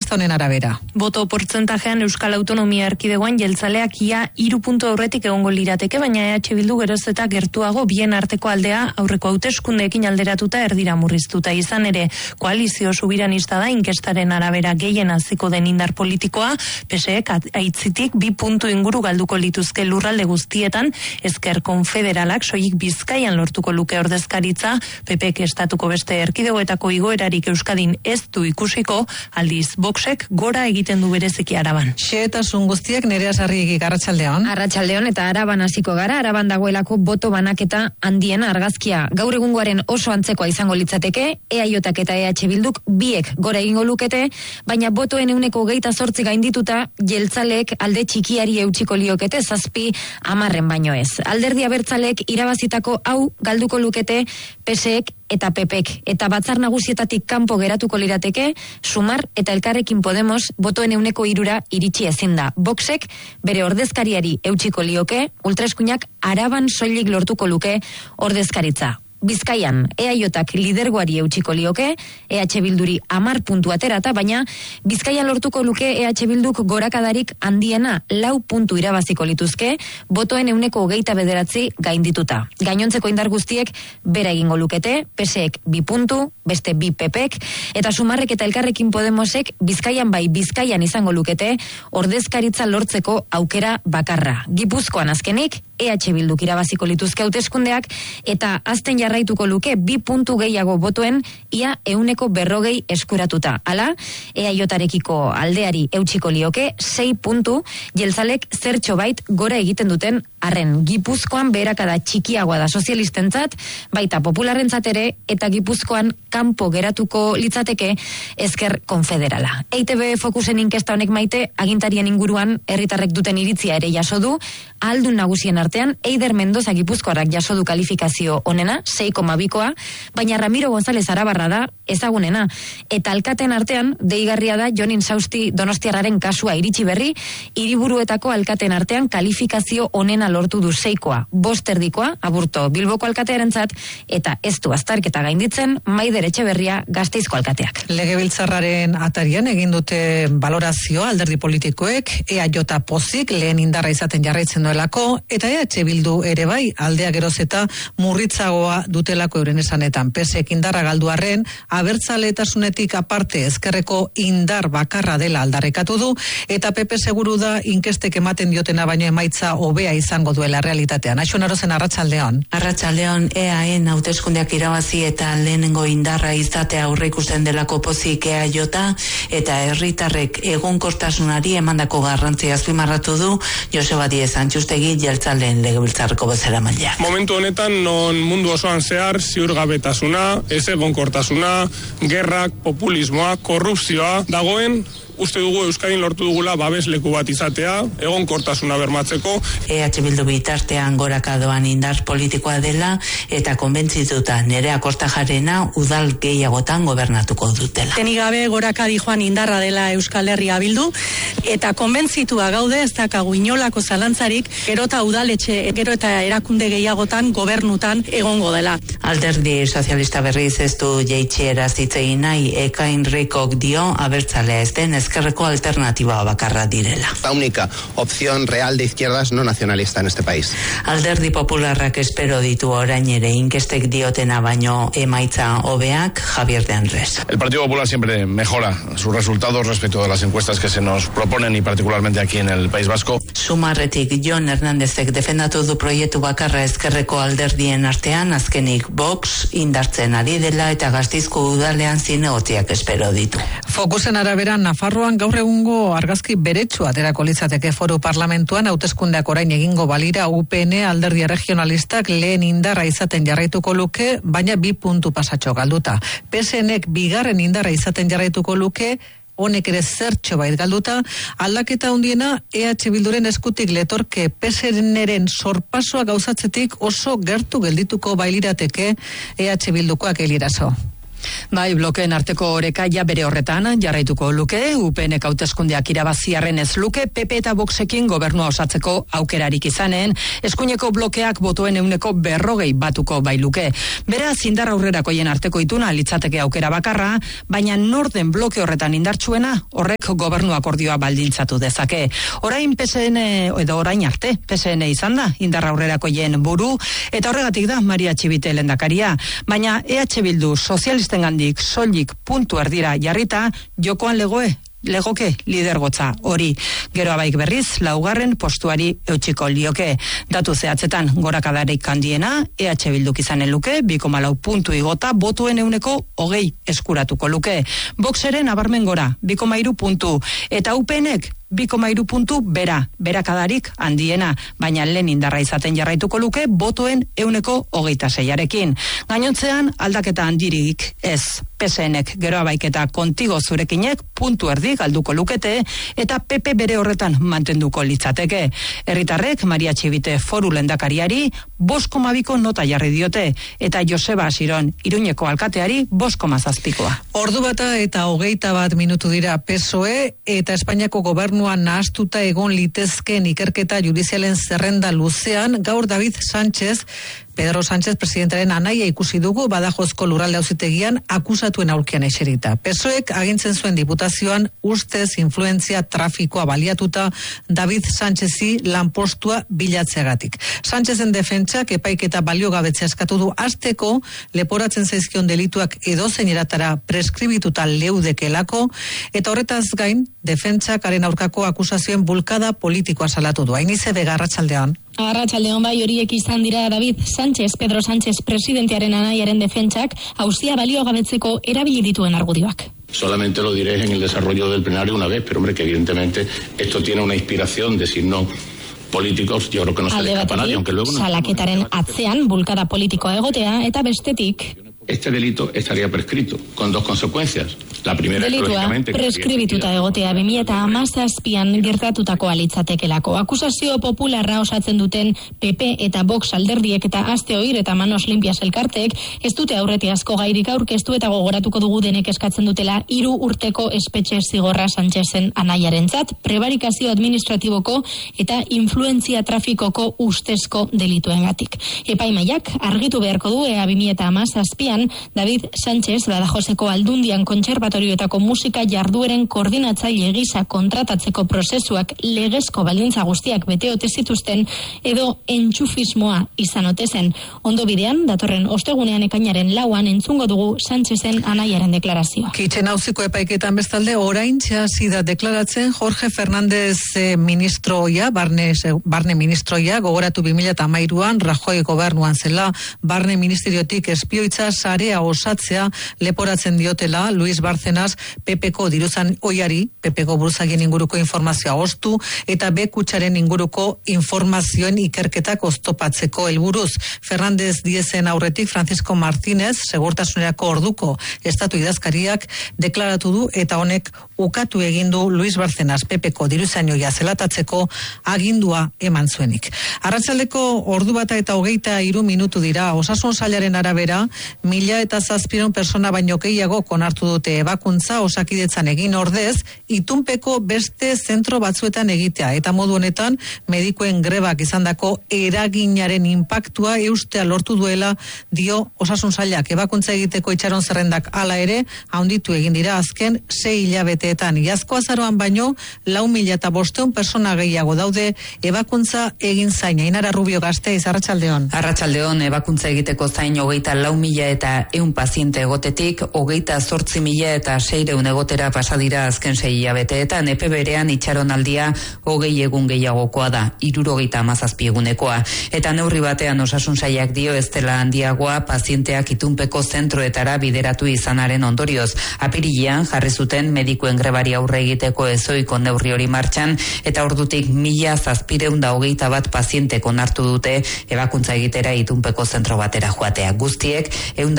inkesta honen arabera. Boto portzentajean Euskal Autonomia Erkidegoan jeltzaleak ia 3 puntu aurretik egongo lirateke, baina EH Bildu geroz eta gertuago bien arteko aldea aurreko hauteskundeekin alderatuta erdira murriztuta. Izan ere, koalizio subiranista da inkestaren arabera gehien haziko den indar politikoa, PSEek aitzitik 2 puntu inguru galduko lituzke lurralde guztietan, Ezker Konfederalak soilik Bizkaian lortuko luke ordezkaritza, PPek estatuko beste erkidegoetako igoerarik Euskadin ez du ikusiko, aldiz Voxek gora egiten du bereziki Araban. Xehetasun guztiak Nerea Sarrigi, arratsaldeon. Arratsaldeon, eta Araban hasiko gara. Araban dagoelako boto banaketa handiena argazkia. Gaur egungoaren oso antzekoa izango litzateke, EAJak eta EH Bilduk biek gora egingo lukete, baina botoen 28% gaindituta jeltzaleek alde txikiari eutsiko liokete 7-10 baino ez. Alderdi abertzaleek irabazitako hau galduko lukete PSEek eta PPek, eta batzar nagusietatik kanpo geratuko lirateke, Sumar eta Elkarrekin Podemos botoen 3% iritsi ezin da. Voxek bere ordezkariari eutsiko lioke, ultraeskuinak Araban soilik lortuko luke ordezkaritza. Bizkaian, EAJak lidergoari eutsiko lioke, EH Bilduri 10 puntu aterata, baina Bizkaian lortuko luke EH Bilduk gorakadarik handiena 4 puntu irabaziko lituzke, botoen 29% gaindituta. Gainontzeko indar guztiek bera egingo lukete, PSEek 2 puntu, beste 2 PPek, eta Sumarrek eta Elkarrekin Podemosek Bizkaian bai Bizkaian izango lukete ordezkaritza lortzeko aukera bakarra. Gipuzkoan azkenik, EH Bilduk irabaziko lituzke hauteskundeak, eta azten jarraituko luke 2 puntu gehiago botoen ia 140 eskuratuta. Hala, EAJarekiko aldeari eutsiko lioke 6 puntu, jeltzalek zertxo bait gora egiten duten arren. Gipuzkoan beherakada txikiagoa da sozialistentzat, baita popularrentzat ere, eta Gipuzkoan kanpo geratuko litzateke Ezker Konfederala. EITB Fokusen inkesta honek maite, agintarien inguruan herritarrek duten iritzia ere jaso du, ahaldun nagusien artean, Eider Mendoza Gipuzkoarrak jaso du kalifikazio onena, 6,2koa, baina Ramiro González Arabarra da ezagunena, eta alkateen artean deigarria da Jon Insausti Donostiarraren kasua iritsi berri, hiriburuetako alkateen artean kalifikazio onena lortu du 6koa, 5 erdikoa, Aburto Bilboko alkatearentzat, eta ez du azterketa gainditzen Maider Etxeberria Gasteizko alkateak. Legebiltzarraren atarian egin dute balorazioa alderdi politikoek, EAJ pozik lehen indarra izaten jarraitzen duelako, eta EH Bildu ere bai aldea geroz eta murritzagoa dutelako euren esanetan. PSEek indarra galduarren, abertzaletasunetik aparte ezkerreko indar bakarra dela aldarrekatu du, eta PP seguru da inkestek ematen diotena baino emaitza hobea izango duela realitatean. Aixo Narozen, arratsaldeon. Arratsaldeon, EAen hauteskundeak irabazi eta lehenengo indarra izatea aurreikusten delako pozik EAJ, eta herritarrek egonkortasunari emandako garrantzia azpimarratu du Joseba Diez Antxustegi jeltzaleen legebiltzarreko bozeramailea. Momentu honetan non mundu osoan zehar ziurgabetasuna, ez egonkortasuna, gerrak, populismoa, korrupzioa dagoen, uste dugu Euskadin lortu dugula babesleku bat izatea, egonkortasuna bermatzeko. EH Bildu bitartean gorakadoan indar politikoa dela, eta konbentzituta Nerea Kortajarena udal gehiagotan gobernatuko dutela. Tenik gabe gorakadi joan indarra dela Euskal Herria Bildu, eta konbentzitua gaude, ez dakagu inolako zalantzarik, gero eta udaletxe, gero eta erakunde gehiagotan gobernutan egongo dela. Alderdi sozialista berriz ez du jeitxera zitzegin nahi, Ekain Rikok dio abertzalea ez den ezkerreko alternatiba bakarra direla. La única opción real de izquierdas no nacionalista en este país. Alderdi Popularrak espero ditu orain ere inkestek diotena baino emaitza hobeak, Javier de Andrés. El Partido Popular siempre mejora sus resultados respecto de las encuestas que se nos proponen y particularmente aquí en el País Vasco. Sumarretik Jon Hernándezek defendatu du proiektu bakarra ezkerreko alderdien artean, azkenik Vox indartzen ari dela eta Gasteizko udalean zinegotziak espero ditu. Fokusen arabera Nafarroan gaur egungo argazki beretsu aterako litzateke Foru Parlamentuan hauteskundeak orain egingo balira UPN alderdi regionalistak lehen indarra izaten jarraituko luke, baina 2 puntu pasatxo galduta. PSNek bigarren indarra izaten jarraituko luke, honek ere zertxo bait galduta, aldaketa handiena EH Bilduren eskutik letorke PSNren sorpasoa gauzatzetik oso gertu geldituko bailirateke EH Bildukoak elirazo. Bai, blokeen arteko oreka ja bere horretan jarraituko luke, UPNek hauteskundeak irabaziarren ez luke, PP eta Voxekin gobernua osatzeko aukerarik izanen, eskuineko blokeak botoen 40% batuko bai luke. Beraz, indar aurrerakoien arteko ituna litzateke aukera bakarra, baina norden bloke horretan indartsuena, horrek gobernu akordioa baldintzatu dezake. Orain PSN, edo orain arte, PSN izan da, indar aurrerakoien buru, eta horregatik da Maria Txibite lehendakaria, baina EH Bildu sozialisten gandik soilik puntu erdira jarrita, jokoan legoke lidergotza hori. Gero abaik berriz, laugarren postuari eutxiko lioke. Datu zehatzetan gorakadarik handiena, EH Bilduk izanen luke, 2,4 puntu igota, botuen 20% eskuratuko luke. Voxeren abarmen gora, 2,3 puntu, eta UPNek 2,3 puntu berakadarik handiena, baina lehen indarra izaten jarraituko luke botoen 26%. Gainontzean aldaketa handirik ez. PSNek gero abaiketa kontigo zurekinek puntu erdi galduko lukete eta PP bere horretan mantenduko litzateke. Herritarrek Maria Txibite foru lehendakariari 5,2 nota jarri diote eta Joseba Asiron Iruñeko alkateari 5,7. Ordu bata eta 21 minutu dira PSOE eta Espainiako gobernuan nahastuta egon litezkeen ikerketa judizialen zerrenda luzean, gaur David Sánchez, Pedro Sánchez presidentaren anaia ikusi dugu Badajozko lurralde auzitegian akusatuen aurkian eserita. PSOEk agintzen zuen diputazioan ustez influentzia trafikoa baliatuta David Sánchezi lanpostua bilatzeagatik. Sánchezen defentsak epaiketa baliogabetzea eskatu du hasteko leporatzen zaizkion delituak edozein eratara preskribituta leudekelako eta horretaz gain defentsakaren aurkako akusazioen bulkada politikoa salatu du. Ainize Vega, arratsaldean. Arratsaldeon bai, horiek izan dira David Sánchez, Pedro Sánchez presidentearen anaiaren defentsak auzia baliogabetzeko erabili dituen argudioak. Solamente lo diré en el desarrollo del plenario una vez, pero hombre, que evidentemente esto tiene una inspiración de signos políticos, yo creo que no se le escapa a nadie, aunque luego no. Salaketaren atzean bulkada politikoa egotea eta bestetik este delito estaría prescrito, con dos consecuencias. La primera es, lógicamente, preskribituta egotea 2017an gertatutakoa litzatekelako. Akusazio popularra osatzen duten PP eta Vox alderdiek eta Aste Oir eta Manos Limpias elkarteek ez dute aurretiazko gairik aurkeztu eta gogoratuko dugu denek eskatzen dutela 3 urteko espetxe zigorra Sánchezen anaiarentzat, prebarikazio administratiboko eta influentzia trafikoko ustezko delituengatik. Epaimaiak argitu beharko du ea 2017an David Sánchez Badajozeko Aldundian kontserbatorioetako musika jardueren koordinatzaile gisa kontratatzeko prozesuak legezko baldintza guztiak bete ote zituzten edo entxufismoa izan ote zen. Ondo bidean, datorren ostegunean ekainaren 4an entzungo dugu Sánchezen anaiaren deklarazioa. Kitxen auziko epaiketan bestalde oraintxe hasi da deklaratzen Jorge Fernández ministroia, barne ministroia, gogoratu 2013an Rajoy gobernuan zela, barne ministeriotik espioitza sarea osatzea leporatzen diotela Luis Bárcenas PPko diruzan oiari, PPko buruzagien inguruko informazioa ostu eta B-kutxaren inguruko informazioen ikerketak oztopatzeko helburuz. Fernández Diezen aurretik Francisco Martínez, segurtasunerako orduko estatu idazkariak deklaratu du eta honek ukatu egin du Luis Bárcenas PPko diruzainoia zelatatzeko agindua eman zuenik. Arratsaldeko ordu bata eta 23 minutu dira. Osasun sailaren arabera 1,007 persona baino gehiago onartu dute ebakuntza Osakidetzan egin ordez, itunpeko beste zentro batzuetan egitea eta modu honetan medikuen grebak izandako eraginaren inpaktua eustea lortu duela dio Osasun sailak. Ebakuntza egiteko itxaron zerrendak hala ere handitu egin dira azken 6 hilabeteetan. Iazko azaroan baino 4,500 persona gehiago daude ebakuntza egin zaina. Inara Rubio Gasteiz, arratsaldeon. Arratsaldeon, ebakuntza egiteko zain 24,100 paziente egotetik 28,600 egotera pasadira azken 6 hilabeteetan. Epe berean itxaronaldia 20 egun gehiagokoa da, 77 egunekoa. Eta neurri batean Osasun sailak dio ez dela handiagoa pazienteak itunpeko zentroetara bideratu izanaren ondorioz. Apirilean jarri zuten medikuen grebari aurre egiteko ezoiko neurri hori martxan, eta ordutik 1,721 pazientek onartu dute ebakuntza egitera itunpeko zentro batera joatea. Guztiek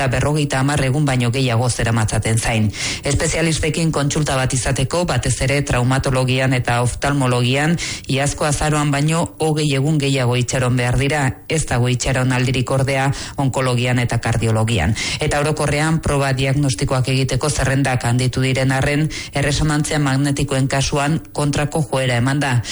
150 egun baino gehiago zeramatzaten zain. Espezialistekin kontsulta bat izateko, batez ere traumatologian eta oftalmologian, iazko azaroan baino 20 egun gehiago itxaron behar dira, ez dago itxaron aldirik ordea onkologian eta kardiologian. Eta orokorrean proba diagnostikoak egiteko zerrendak handitu diren arren, erresonantzia magnetikoen kasuan kontrako joera eman da.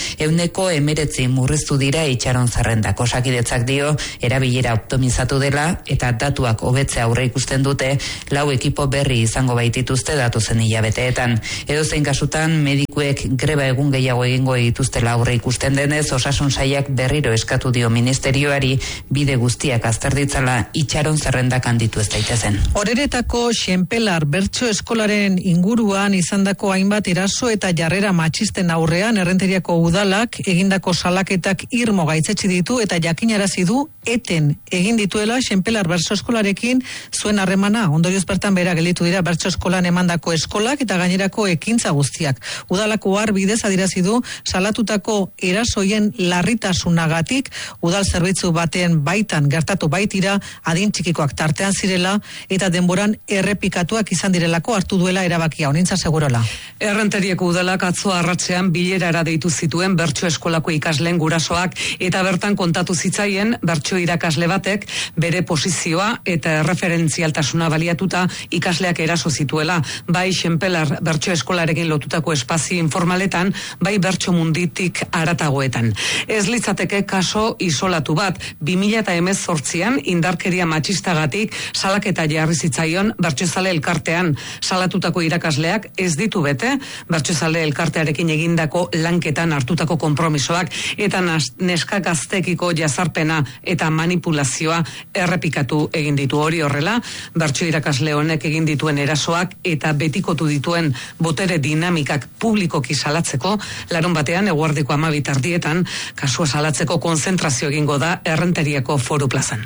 19 murriztu dira itxaron zerrendak. Osakidetzak dio, erabilera optimizatu dela eta datuak hobetzea aurre ikusten dute, 4 ekipo berri izango baitituzte datozen hilabeteetan. Edozein kasutan, medikuek greba egun gehiago egingo dituztela aurre ikusten denez, osasun sailak berriro eskatu dio ministerioari bide guztiak azter ditzala itxaron zerrendak handitu ez daitezen. Oreretako Xenpelar bertso eskolaren inguruan izandako hainbat eraso eta jarrera matxisten aurrean Errenteriako udalak egindako salaketak irmo gaitzetsi ditu eta jakinarazi du eten egin dituela Xenpelar bertso eskolarekin zuen harremana. Ondorioz bertan bera gelditu dira bertso eskolan emandako eskolak eta gainerako ekintza guztiak. Udalako bidez adierazi du salatutako erasoien larritasunagatik udal zerbitzu baten baitan gertatu baitira adin txikikoak tartean zirela eta denboran errepikatuak izan direlako hartu duela erabakia. Honintza segurola. Errenteriako udalak atzo arratsean bilerara deitu zituen bertso eskolako ikasleen gurasoak eta bertan kontatu zitzaien bertso irakasle batek bere posizioa eta erreferentzialtasuna baliatuta ikasleak eraso zituela, bai Xenpelar bertso eskolarekin lotutako espazio informaletan, bai bertso munditik haratagoetan. Ez litzateke kaso isolatu bat, 2018an indarkeria matxistagatik salaketa jarri zitzaion bertsozale elkartean. Salatutako irakasleak ez ditu bete bertsozale elkartearekin egindako lanketan hartutako konpromisoak eta neska gaztekiko jazarpena eta manipulazioa errepikatu egin ditu. Hori horrela, bertso irakasle honek egin dituen erasoak eta betikotu dituen botere dinamikak publikoki salatzeko, larun batean eguerdiko 12 kasua salatzeko konzentrazio egingo da Errenteriako Foru Plazan.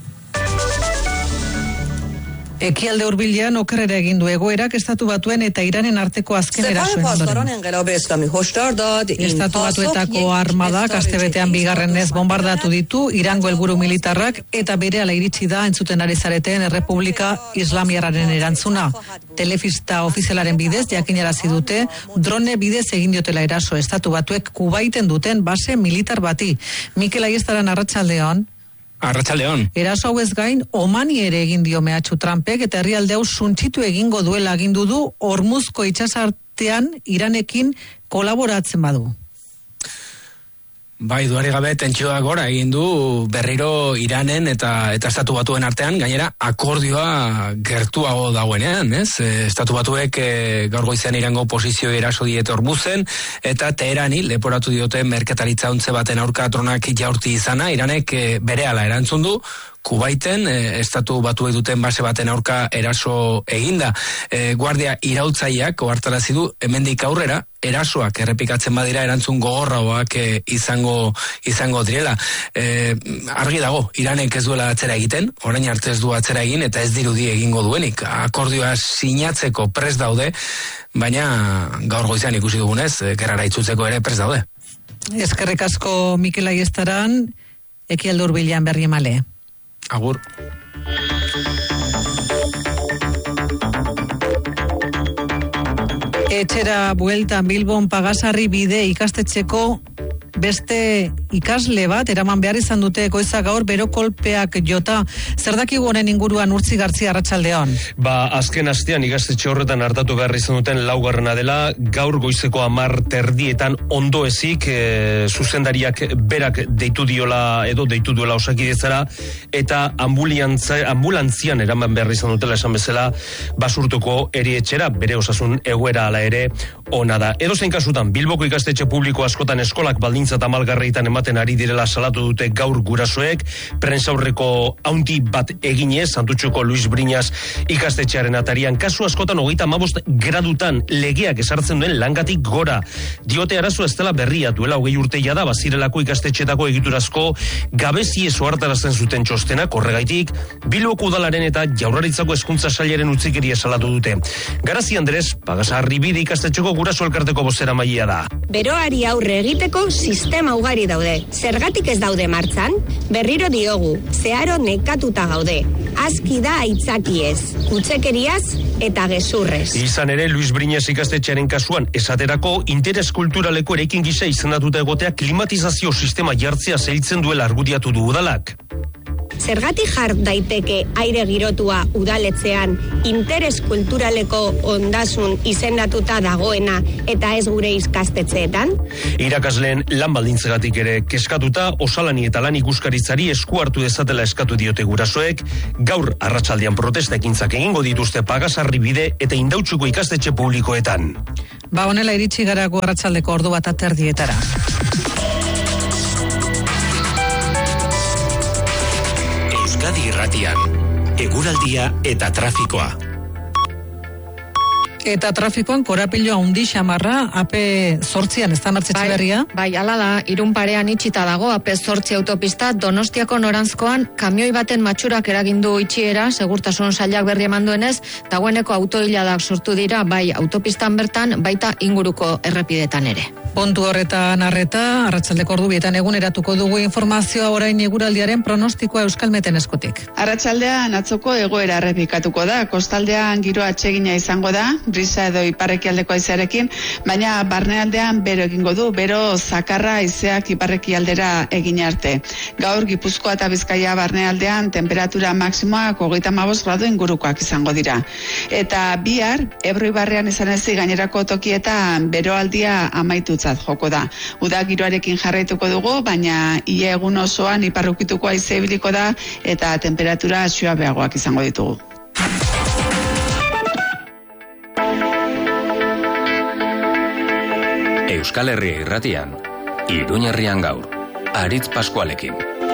Ekialde hurbilean okerrera egin du egoerak Estatu Batuen eta Iranen arteko azken erasoen ondoren. Estatu Batuetako armadak astebetean bigarrenez bombardatu ditu Irango helburu militarrak eta berehala iritsi da entzuten ari zareten Errepublika Islamiarraren erantzuna. Telebista ofizialaren bidez jakinarazi dute drone bidez egin diotela eraso Estatu Batuek Kubaiten duten base militar bati. Mikel Aiestaran arratsaldeon. Arratsaldeon. Eraso hauez gain, Omani ere egin dio mehatxu Trumpek eta herrialde hau suntsitu egingo duela agindu du Hormuzko itsasartean Iranekin kolaboratzen badu. Bai, duari gabe tentsioa gora egin du berriro Iranen eta Estatu Batuen artean, gainera akordioa gertuago dagoenean, ez? Estatu Batuek gaur goizean Irango posizio eraso diete Hormuzen eta Teherani leporatu diote merkataritza ontze baten aurka dronak jaurti izana. Iranek berehala erantzun du Kubaiten Estatu Batuek duten base baten aurka eraso eginda. Guardia iraultzaileak ohartarazi du hemendik aurrera erasoak errepikatzen badira erantzun gogorragoak izango direla. Argi dago, Iranek ez duela atzera egiten, orain arte ez du atzera egin eta ez dirudi egingo duenik. Akordioa sinatzeko prest daude, baina gaur goizean ikusi dugunez, gerrara itzutzeko ere prest daude. Eskerrik asko Mikel Aiestaran, Ekialde hurbilean berri emale. Agur. Etxera bueltan Bilbon Pagasarri bide ikastetxeko beste ikasle bat eraman behar izan dute goiza gaur bero kolpeak jota. Zer dakigu honen inguruan Urtzi Gartzia arratsaldeon? Azken astean ikastetxe horretan hartatu behar izan duten laugarrena dela, gaur goizeko 10:30 ondo ezik zuzendariak berak deitu duela Osakidetzara eta ambulantzian eraman behar izan dutela esan bezala Basurtuko erietxera, bere osasun egoera ala ere ona da. Edozein kasutan Bilboko ikastetxe publiko askotan eskolak baldin baldintza tamalgarreitan ematen ari direla salatu dute gaur gurasoek, prentsaurreko haundi bat eginez, Santutxuko Luis Briñas ikastetxearen atarian, kasu askotan 35 gradutan legeak esartzen duen langatik gora. Diote arazo ez dela berria, duela 20 urte jada bazirelako ikastetxetako egiturazko gabezi ohartarazten zuten txostenak, horregaitik Bilboko udalaren eta Jaurlaritzako hezkuntza sailaren utzikeria salatu dute. Garazi Andres, Pagasarribide ikastetxeko guraso elkarteko bozeramailea da. Beroari aurre egiteko sistema ugari daude. Zergatik ez daude martxan? Berriro diogu, zeharo nekatuta gaude. Aski da aitzakiez, kutxekeriaz eta gezurrez. Izan ere, Luis Briñas ikastetxearen kasuan, esaterako interes kulturaleko eraikin gisa izendatuta egotea klimatizazio sistema jartzea zailtzen duela argudiatu du udalak. Zergatik jar daiteke aire girotua udaletzean interes kulturaleko ondasun izendatuta dagoena eta ez gure ikastetxeetan? Irakasleen lan baldintzagatik ere keskatuta, osalani eta lan ikuskaritzari esku hartu dezatela eskatu diote gurasoek, gaur arratsaldean protesta ekintzak egingo dituzte Pagasarribide eta Indautxuko ikastetxe publikoetan. Ba, honela iritsi gara arratsaldeko ordu bat aterdietara. Euskadi Irratian, eguraldia eta trafikoa. Eta trafikoan korapilo handi xamarra, AP 8an ez da martzetxe berria? Bai, ala da, Irun parean itxita dago, AP 8 autopista, Donostiako norantzkoan, kamioi baten matxurak eragindu itxiera, segurtasun sailak berri eman duenez, dagoeneko autoiladak sortu dira, bai autopistan bertan, baita inguruko errepidetan ere. Pontu horretan arreta, arratsaldeko ordu bietan eguneratuko dugu informazioa orain eguraldiaren pronostikoa Euskalmeten eskutik. Arratsaldean atzoko egoera errepikatuko da, kostaldean giro atsegina izango da, brisa edo iparrekialdeko haizearekin, baina barnealdean bero egingo du, bero zakarra haizeak iparrekialdera egin arte. Gaur Gipuzkoa eta Bizkaia barnealdean temperatura maksimoak 35 gradu ingurukoak izango dira. Eta bihar, Ebro ibarrean izan ezi gainerako tokietan beroaldia amaitutzat joko da. Uda giroarekin jarraituko dugu, baina ia egun osoan iparrukituko haize ibiliko da eta temperatura suabeagoak izango ditugu. Euskal Herria Irratian, Iruñerrian gaur, Aritz Paskualekin.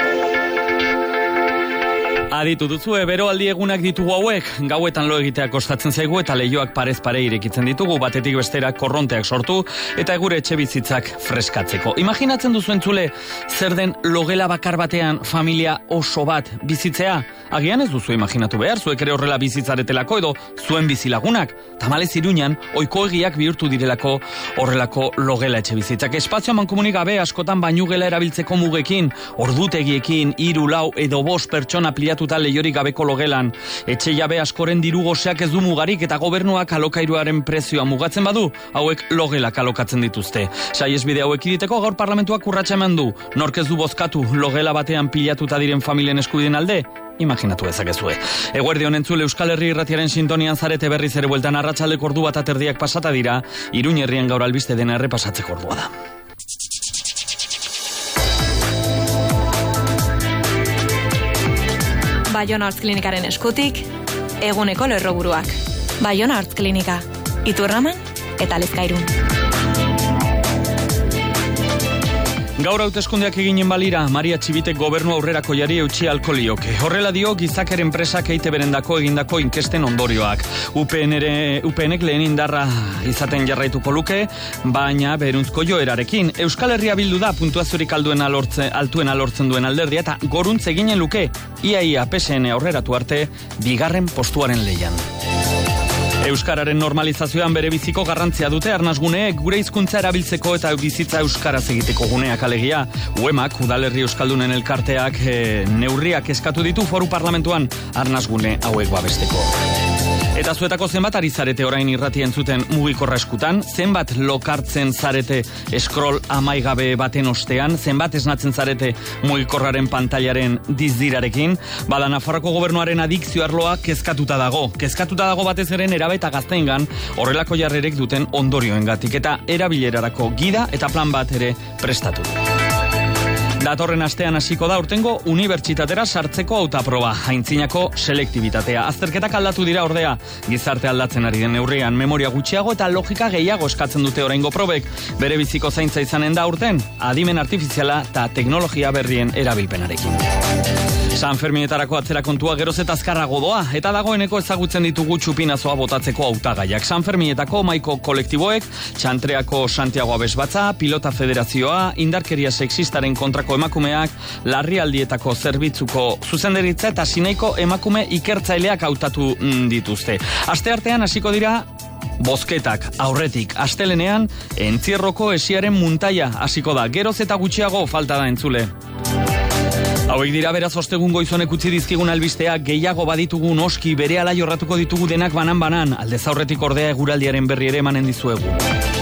Aditu duzue, beroaldi egunak ditugu hauek, gauetan lo egitea kostatzen zaigu eta leioak parez pare irekitzen ditugu, batetik bestera korronteak sortu eta gure etxe bizitzak freskatzeko. Imaginatzen duzu entzule, zer den logela bakar batean familia oso bat bizitzea? Agian ez duzu imaginatu behar, zuek ere horrela bizitzaretelako edo zuen bizilagunak. Tamalez Iruñan, ohiko egiak bihurtu direlako horrelako logela etxe bizitzak. Espazio mankomunik gabe askotan bainugela erabiltzeko mugekin, ordutegiekin, 3, 4 edo 5 pertsona pliatuta leiorik gabeko logelan. Etxe jabe askoren diru goseak ez du mugarik eta gobernuak alokairuaren prezioa mugatzen badu, hauek logelak alokatzen dituzte. Saihesbide hauek iditeko gaur parlamentuak urratsa eman du. Nork ez du bozkatu logela batean pilatuta diren familien eskubideen alde? Imaginatu ezakezue. Eguerdi honen zule Euskal Herri Irratiaren sintonian zarete berriz ere bueltan arratsaldeko ordu bat aterdiak pasata dira, Iruñerrian gaur albiste dena errepasatzeko ordua da. Baiona Arts Klinikaren eskutik, eguneko lerroburuak. Baiona Arts Klinika, Iturraman eta Lezkairun. Gaur hauteskundeak eginen balira, Maria Txibitek gobernu aurrerako jari eutxi alko lioke. Horrela dio Gizaker enpresak EITB-rendako egindako inkesten ondorioak. UPNek lehen indarra izaten jarraituko luke, baina beruntzko joerarekin. Euskal Herria Bildu da puntuazurik altuena lortzen duen alderdia eta goruntz eginen luke, ia PSN aurreratu arte, 2. postuaren leian. Euskararen normalizazioan bere biziko garrantzia dute arnasguneek gure hizkuntza erabiltzeko eta bizitza euskaraz egiteko guneak alegia. UEMak, Udalerri Euskaldunen elkarteak neurriak eskatu ditu foru parlamentuan arnasgune hauek babesteko. Eta zuetako zenbat ari zarete orain irratia entzuten mugikorra eskutan, zenbat lokartzen zarete scroll amaigabe baten ostean, zenbat esnatzen zarete mugikorraren pantailaren dizdirarekin, bada Nafarroko gobernuaren adikzio arloa kezkatuta dago batez ere nerabe eta gazteengan horrelako jarrerek duten ondorioengatik eta erabilerarako gida eta plan bat ere prestatu. Datorren astean hasiko da urtengo unibertsitatera sartzeko hautaproba, aintzinako selektibitatea. Azterketak aldatu dira ordea, gizarte aldatzen ari den neurrian, memoria gutxiago eta logika gehiago eskatzen dute oraingo probek. Bere biziko zaintza izanen da urten, adimen artifiziala eta teknologia berrien erabilpenarekin. San Ferminetarako atzera kontua geroz eta azkarrago doa, eta dagoeneko ezagutzen ditugu txupinazoa botatzeko hautagaiak. San Ferminetako maiko kolektiboek, Txantreako Santiago Abesbatza, Pilota Federazioa, indarkeria sexistaren kontrako emakumeak, larrialdietako zerbitzuko zuzendaritza eta Sineiko emakume ikertzaileak hautatu dituzte. Asteartean hasiko dira bozketak, aurretik astelenean entzierroko esiaren muntaia hasiko da, geroz eta gutxiago falta da entzule. Hauek dira beraz ostegun goizonek utzi dizkigun albisteak, gehiago baditugu noski berehala jorratuko ditugu denak banan-banan, aldez aurretik ordea eguraldiaren berri ere emanen dizuegu.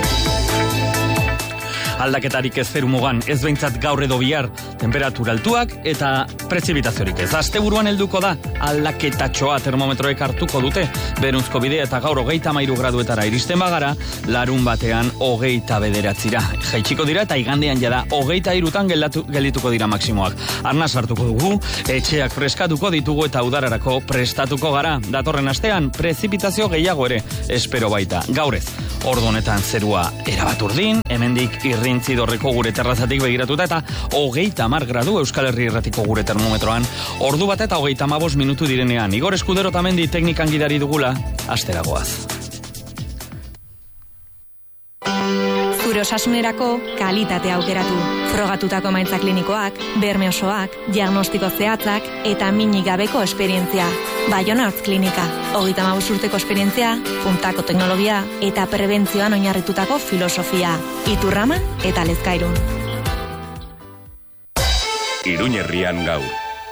Aldaketarik ez zerumugan, ez behintzat gaur edo bihar, temperatura altuak eta prezipitaziorik ez. Asteburuan helduko da, aldaketatxoa termometroek hartuko dute, berunzko bidea eta gaur 33 graduetara iristen bagara, larun batean 29 jaitsiko dira eta igandean jada 23 geldituko dira maksimoak. Arnaz hartuko dugu, etxeak freskatuko ditugu eta udararako prestatuko gara. Datorren astean, prezipitazio gehiago ere, espero baita. Gaurez, ordu honetan zerua erabat urdin, hemendik Irrintzidorreko gure terrazatik begiratuta eta 30 gradu Euskal Herri Irratiko gure termometroan, ordu bat eta 35 minutu direnean. Igor Eskudero tamendi teknikan gidari dugula, asteragoaz. Zure osasunerako kalitatea aukeratu. Frogatutako emaitza klinikoak, berme osoak, diagnostiko zehatzak eta minik gabeko esperientzia. Baiona Hortz Klinika, 35 urteko esperientzia, puntako teknologia eta prebentzioan oinarritutako filosofia. Iturrama eta Lezkairun. Iruñerrian gaur.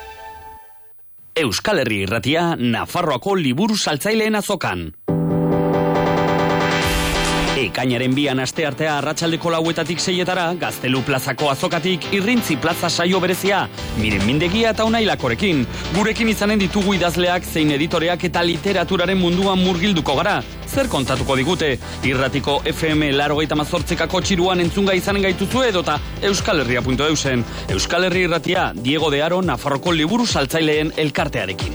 Euskal Herri Irratia, Nafarroako liburu saltzaileen azokan. Ekainaren 2 asteartea arratsaldeko 4etatik 6etara, Gaztelu plazako azokatik Irrintzi plaza saio berezia, Miren Mindegia eta Unai Lakorekin. Gurekin izanen ditugu idazleak zein editoreak eta literaturaren munduan murgilduko gara. Zer kontatuko digute? Irratiko FM 88ko txiruan entzunga izanen gaituzu edota euskalherria.eusen. Euskal Herri Irratia, Diego de Haro, Nafarroko liburu saltzaileen elkartearekin.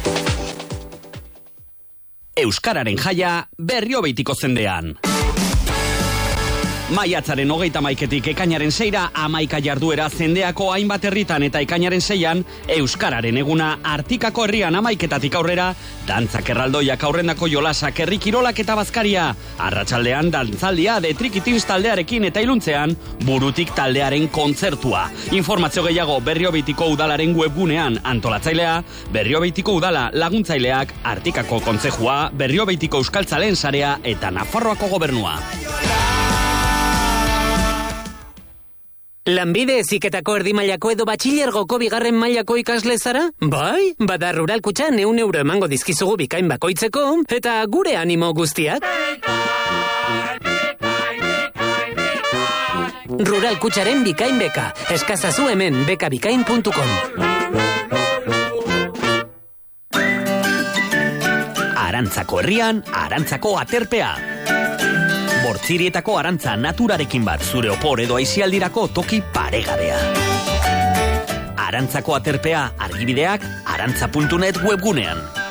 Euskararen jaia Berriobeitiko zendean. Maiatzaren 31etik ekainaren 6ra 11 jarduera zendeako hainbat herritan eta ekainaren 6an Euskararen eguna Artikako herrian 11etatik aurrera, dantzak erraldoiak aurrendako jolasak herri kirolak eta bazkaria. Arratsaldean dantzaldia de Trikitins taldearekin eta iluntzean Burutik taldearen kontzertua. Informazio gehiago Berriobeitiko udalaren webgunean, antolatzailea Berriobeitiko udala, laguntzaileak Artikako kontzejua, Berriobeitiko euskaltzaleen sarea eta Nafarroako gobernua. Lanbide heziketako erdimailako edo batxilergoko 2. mailako ikasle zara? Bai, bada Rural Kutxan 100 euro emango dizkizugu bikain bakoitzeko, eta gure animo guztiak. Rural Kutxaren bikain beka, eskazazu hemen bekabikain.com. Arantzako herrian, Arantzako aterpea. Bortzirietako arantza naturarekin bat, zure opor edo aisialdirako toki paregabea. Arantzako aterpea argibideak arantza.net webgunean.